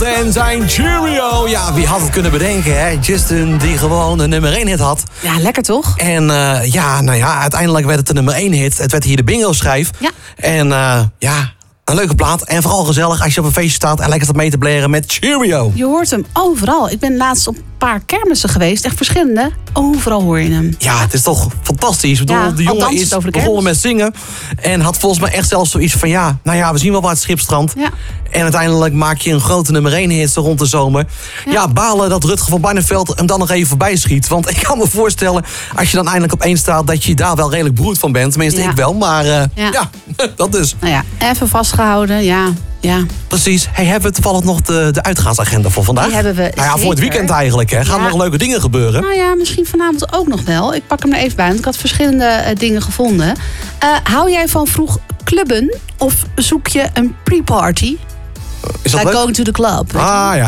En zijn Cheerio. Ja, wie had het kunnen bedenken, hè? Justin, die gewoon een nummer 1 hit had. Ja, lekker toch? En uiteindelijk werd het een nummer 1 hit. Het werd hier de bingo-schijf. Ja. En een leuke plaat. En vooral gezellig als je op een feestje staat en lekker staat mee te blaren met Cheerio. Je hoort hem overal. Ik ben laatst op een paar kermissen geweest. Echt verschillende. Overal hoor je hem. Ja, het is toch fantastisch. Ik bedoel, de jongen is begonnen met zingen. En had volgens mij echt zelfs zoiets van... we zien wel waar het schip strandt. Ja. En uiteindelijk maak je een grote nummer 1 hit rond de zomer. Ja, balen dat Rutger van Barneveld hem dan nog even voorbij schiet. Want ik kan me voorstellen, als je dan eindelijk op 1 staat... dat je daar wel redelijk beroerd van bent. Tenminste, ik wel. Maar dat dus. Nou ja, even vastgehouden, ja. Precies. Hey, hebben we toevallig nog de uitgaansagenda voor vandaag? Die hebben we voor het weekend eigenlijk. Hè. Gaan er nog leuke dingen gebeuren? Nou ja, misschien vanavond ook nog wel. Ik pak hem er even bij, want ik had verschillende dingen gevonden. Hou jij van vroeg clubben of zoek je een pre-party? Is dat leuk? Going to the club. Ja.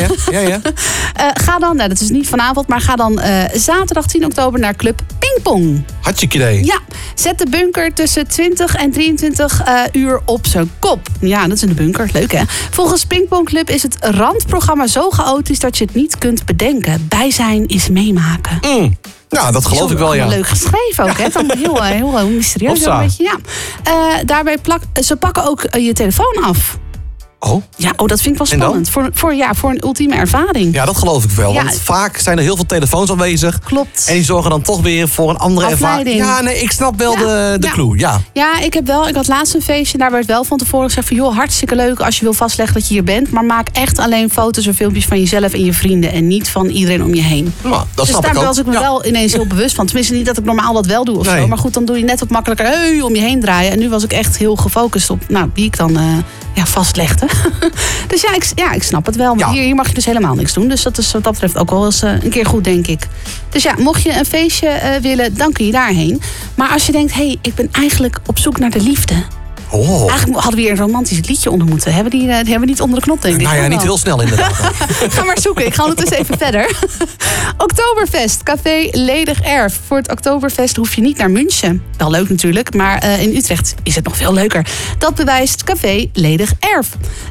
Ga dan, dat is niet vanavond, maar ga dan zaterdag 10 oktober naar Club Pingpong. Hartstikke idee. Ja, zet de bunker tussen 20 en 23 uur op zijn kop. Ja, dat is in de bunker. Leuk, hè? Volgens Pingpong Club is het randprogramma zo chaotisch dat je het niet kunt bedenken. Bij zijn is meemaken. Ja, dat geloof ik wel, ja. Leuk geschreven ook, hè? Dan heel mysterieus een beetje, ja. Daarbij ze pakken ook je telefoon af. Oh? Ja, dat vind ik wel spannend. Voor een ultieme ervaring. Ja, dat geloof ik wel. Want vaak zijn er heel veel telefoons aanwezig. Klopt. En die zorgen dan toch weer voor een andere ervaring. Ja, nee, ik snap wel de clue. Ja, ik had laatst een feestje. Daar werd wel van tevoren gezegd van... joh, hartstikke leuk als je wil vastleggen dat je hier bent. Maar maak echt alleen foto's en filmpjes van jezelf en je vrienden. En niet van iedereen om je heen. Nou, dat snap ik ook. Daar was ik me wel ineens heel bewust van. Tenminste, niet dat ik normaal dat wel doe of zo. Maar goed, dan doe je net wat makkelijker om je heen draaien. En nu was ik echt heel gefocust op wie ik dan vastlegde. Dus ik snap het wel. Maar hier mag je dus helemaal niks doen. Dus dat is wat dat betreft ook wel eens een keer goed, denk ik. Dus mocht je een feestje willen, dan kun je daarheen. Maar als je denkt, ik ben eigenlijk op zoek naar de liefde. Oh. Eigenlijk hadden we hier een romantisch liedje onder moeten. Hebben die hebben we niet onder de knop, denk ik. Nou ja, niet heel snel inderdaad. Ga maar zoeken, ik ga ondertussen even verder. Oktoberfest, café Ledig Erf. Voor het Oktoberfest hoef je niet naar München. Wel leuk natuurlijk, maar in Utrecht is het nog veel leuker. Dat bewijst café Ledig Erf.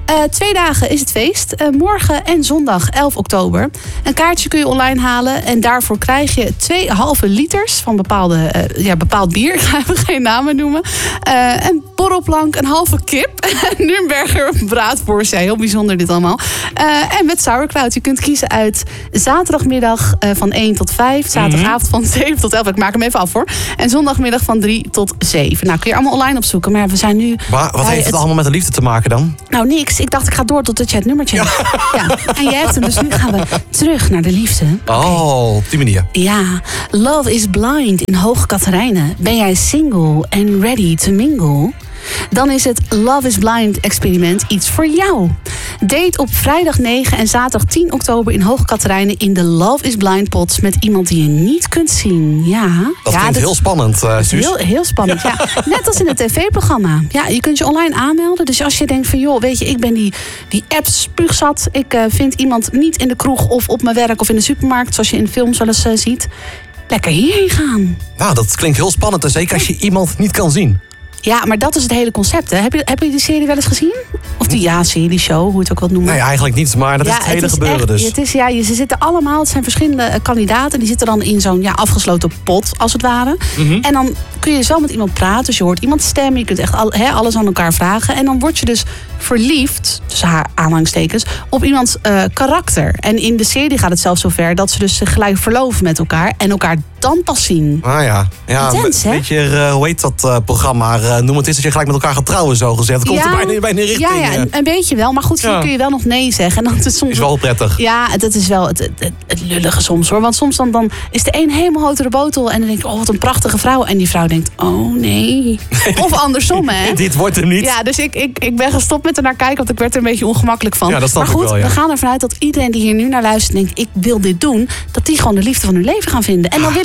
2 dagen is het feest. Morgen en zondag 11 oktober. Een kaartje kun je online halen. En daarvoor krijg je 2,5 liters van bepaald bier. Ik ga even geen namen noemen. Een borrelplank, een halve kip. Nürnberger braadworst. Ja, heel bijzonder dit allemaal. En met sauerkraut. Je kunt kiezen uit zaterdagmiddag van 1 tot 5. Zaterdagavond van 7 tot 11. Ik maak hem even af hoor. En zondagmiddag van 3 tot 7. Nou, kun je allemaal online opzoeken. Maar we zijn nu... Maar wat heeft het allemaal met de liefde te maken dan? Nou, niks. Ik dacht, ik ga door totdat je het nummertje hebt. Ja. En jij hebt hem, dus nu gaan we terug naar de liefde. Oh, op die manier. Ja. Love is blind in Hoog Catharijne. Ben jij single and ready to mingle? Dan is het Love is Blind experiment iets voor jou. Date op vrijdag 9 en zaterdag 10 oktober in Hoog Catharijne in de Love is Blind pots met iemand die je niet kunt zien. Ja. Dat klinkt heel spannend, Suus. Heel spannend, ja. Net als in het tv-programma. Ja, je kunt je online aanmelden. Dus als je denkt van, joh, weet je, ik ben die apps spuugzat. Ik vind iemand niet in de kroeg of op mijn werk of in de supermarkt, zoals je in films wel eens ziet. Lekker hierheen gaan. Nou, dat klinkt heel spannend. En zeker als je iemand niet kan zien. Ja, maar dat is het hele concept. Hè? Heb je die serie wel eens gezien? Of die show, hoe je het ook wilt noemen. Nee, eigenlijk niet, maar dat is het hele gebeuren echt, dus. Ze zitten allemaal, het zijn verschillende kandidaten. Die zitten dan in zo'n afgesloten pot, als het ware. Mm-hmm. En dan kun je zo met iemand praten. Dus je hoort iemand stemmen. Je kunt echt alles aan elkaar vragen. En dan word je dus verliefd, tussen haar aanhalingstekens, op iemands karakter. En in de serie gaat het zelfs zover dat ze dus zich gelijk verloven met elkaar. En elkaar dan pas zien. Ah ja. Intens, hè? Weet je, hoe heet dat programma? Noem het eens dat je gelijk met elkaar gaat trouwen, zo gezegd. Dat komt er bijna richting. Ja, een beetje wel. Maar goed, kun je wel nog nee zeggen. En dan is soms wel prettig. Ja, dat is wel het lullige soms hoor. Want soms dan is de een helemaal hotere botel. En dan denk ik, wat een prachtige vrouw. En die vrouw denkt, oh nee. Of andersom, hè. Dit wordt hem niet. Ja, dus ik ben gestopt met er naar kijken. Want ik werd er een beetje ongemakkelijk van. Ja, dat snap maar goed, ik wel, ja. We gaan ervan uit dat iedereen die hier nu naar luistert denkt, ik wil dit doen. Dat die gewoon de liefde van hun leven gaan vinden. En dan willen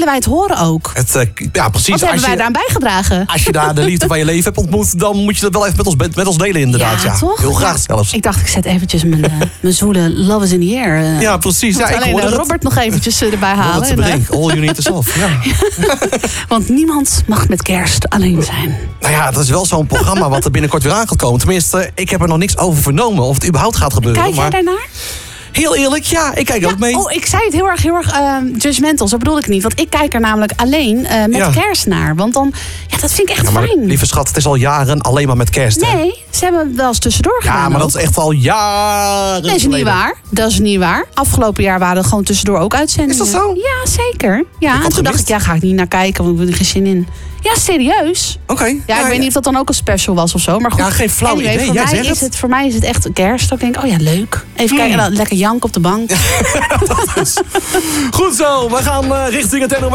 willen wij het horen ook. Ja, precies. Wat hebben wij daaraan bijgedragen? Als je daar de liefde van je leven hebt ontmoet, dan moet je dat wel even met ons delen inderdaad. Ja, toch? Heel graag zelfs. Ik dacht, ik zet eventjes mijn zwoele Love is in the Air. Ja, precies. Ja, ik alleen hoorde Robert nog eventjes erbij halen. All you need is off. Ja. Want niemand mag met kerst alleen zijn. Nou ja, dat is wel zo'n programma wat er binnenkort weer aan gaat komen. Tenminste, ik heb er nog niks over vernomen of het überhaupt gaat gebeuren. Kijk jij daarnaar? Heel eerlijk, ja, ik kijk ook mee. Oh, ik zei het heel erg judgmental, zo bedoel ik niet. Want ik kijk er namelijk alleen met kerst naar. Want dan, dat vind ik echt fijn. Lieve schat, het is al jaren alleen maar met kerst. Nee, ze hebben wel eens tussendoor gedaan. Ja, maar dat is echt al jaren. Dat is niet waar. Dat is niet waar. Afgelopen jaar waren er gewoon tussendoor ook uitzendingen. Is dat zo? Ja, zeker. Ja, en toen dacht ik, ga ik niet naar kijken, want ik heb er geen zin in. Ja, serieus. Oké. Ja, ik weet niet of dat dan ook een special was of zo. Maar goed, ja, geen flauw idee. Voor mij is het echt kerst. Ik denk, leuk. Even kijken, lekker jank op de bank. Dat is. Goed zo, we gaan richting het NOS.